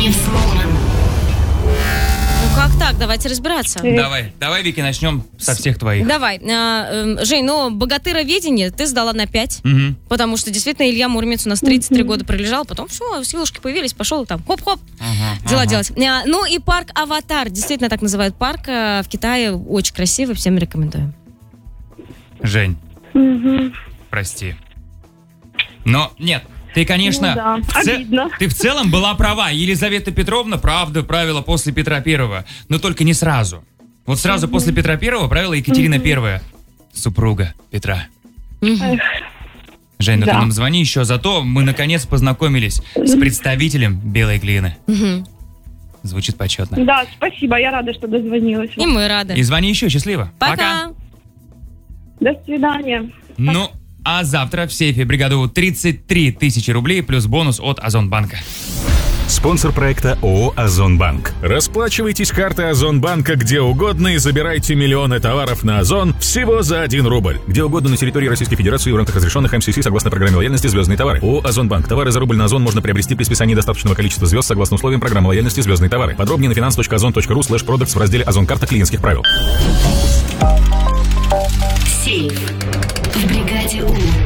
не взломан. Ну как так? Давайте разбираться. Давай, Вики, начнем со всех твоих. Давай. Жень, богатыроведение ты сдала на 5. Мгм. Потому что действительно Илья Муромец у нас 33 года пролежал, потом все, силушки появились, пошел там хоп-хоп, дела делать. Ну и парк Аватар, действительно так называют парк в Китае, очень красивый, всем рекомендую. Жень, прости. Но нет, ты, конечно, обидно. ты в целом была права. Елизавета Петровна, правда, правила после Петра Первого, но только не сразу. Вот сразу после Петра Первого правила Екатерина Первая, супруга Петра. Жень, ты нам звони еще, зато мы наконец познакомились с представителем белой глины. Звучит почетно. Да, спасибо, я рада, что дозвонилась. И мы рады. И звони еще, счастливо. Пока. До свидания. Ну, а завтра в сейфе бригаду 33 тысячи рублей плюс бонус от Озонбанка. Спонсор проекта ООО «Озонбанк». Расплачивайтесь картой Озонбанка где угодно и забирайте миллионы товаров на Озон всего за 1 рубль. Где угодно на территории Российской Федерации в рамках разрешенных МСС согласно программе лояльности «Звездные товары». ООО «Озонбанк». Товары за рубль на Озон можно приобрести при списании достаточного количества звезд согласно условиям программы лояльности «Звездные товары». Подробнее на finance.ozon.ru/products в разделе «Озон-карта клиентских правил». Сейф в бригаде У.